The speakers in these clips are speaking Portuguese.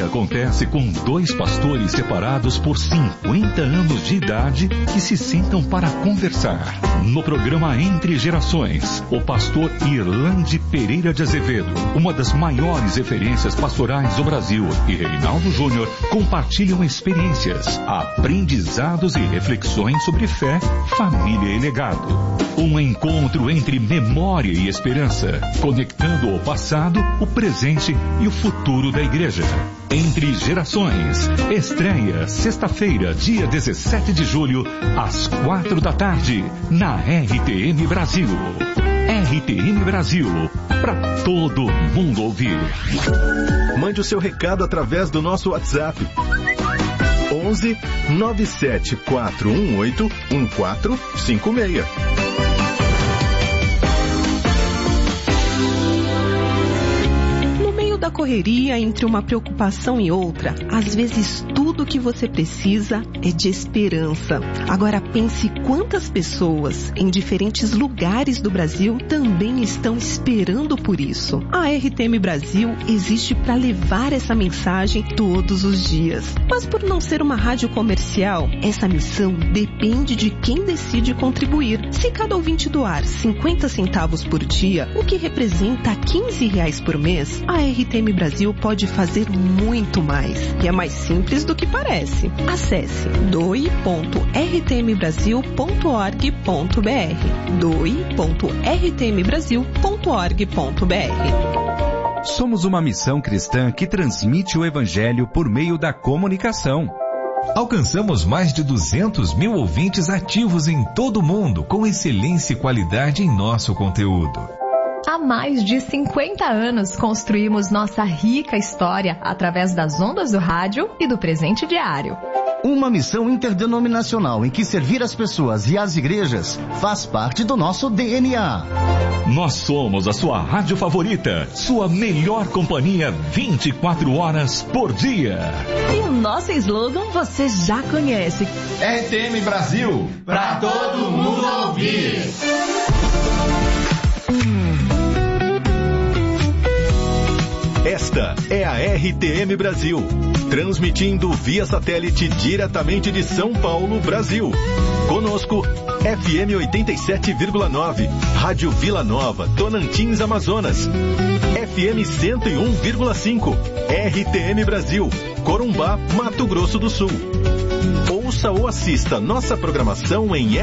acontece com dois pastores separados por 50 anos de idade que se sentam para conversar. No programa Entre Gerações, o pastor Irlande Pereira de Azevedo, uma das maiores referências pastorais do Brasil, e Reinaldo Júnior compartilham experiências, aprendizados e reflexões sobre fé, família e legado. Um encontro entre memória e esperança, conectando o passado, o presente e o futuro da igreja. Entre Gerações, estreia sexta-feira, dia 17 de julho, às 4 da tarde, na RTM Brasil. RTM Brasil, para todo mundo ouvir. Mande o seu recado através do nosso WhatsApp. 11 97418 1456. Da correria entre uma preocupação e outra, às vezes tudo que você precisa é de esperança. Agora pense quantas pessoas em diferentes lugares do Brasil também estão esperando por isso. A RTM Brasil existe para levar essa mensagem todos os dias. Mas por não ser uma rádio comercial, essa missão depende de quem decide contribuir. Se cada ouvinte doar 50 centavos por dia, o que representa R$15 por mês, a RTM Brasil pode fazer muito mais. E é mais simples do que parece. Acesse doe.rtmbrasil.org.br doe.rtmbrasil.org.br. Somos uma missão cristã que transmite o evangelho por meio da comunicação. Alcançamos mais de 200 mil ouvintes ativos em todo o mundo, com excelência e qualidade em nosso conteúdo. Há mais de 50 anos construímos nossa rica história através das ondas do rádio e do presente diário. Uma missão interdenominacional em que servir as pessoas e as igrejas faz parte do nosso DNA. Nós somos a sua rádio favorita, sua melhor companhia 24 horas por dia. E o nosso slogan você já conhece. RTM Brasil, pra todo mundo ouvir. Esta é a RTM Brasil, transmitindo via satélite diretamente de São Paulo, Brasil. Conosco, FM 87,9, Rádio Vila Nova, Tonantins, Amazonas. FM 101,5, RTM Brasil, Corumbá, Mato Grosso do Sul. Ouça ou assista nossa programação em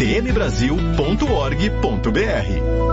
rtmbrasil.org.br.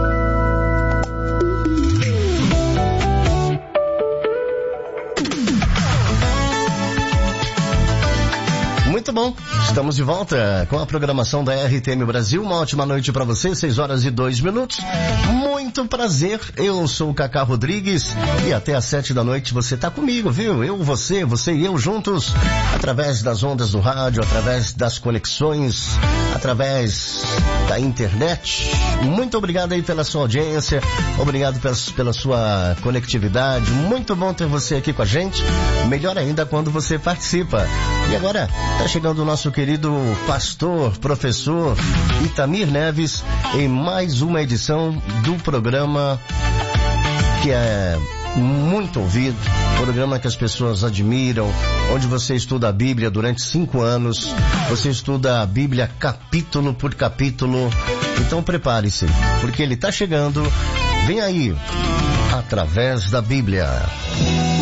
Muito bom, estamos de volta com a programação da RTM Brasil. Uma ótima noite para você, 6h02. Muito prazer, eu sou o Cacá Rodrigues e até às 7 da noite você tá comigo, viu? Eu, você e eu juntos, através das ondas do rádio, através das conexões, através da internet. Muito obrigado aí pela sua audiência, obrigado pela sua conectividade. Muito bom ter você aqui com a gente, melhor ainda quando você participa. E agora está chegando o nosso querido pastor, professor Itamir Neves em mais uma edição do programa que é muito ouvido, programa que as pessoas admiram, onde você estuda a Bíblia durante 5 anos, você estuda a Bíblia capítulo por capítulo. Então prepare-se, porque ele está chegando. Vem aí, através da Bíblia.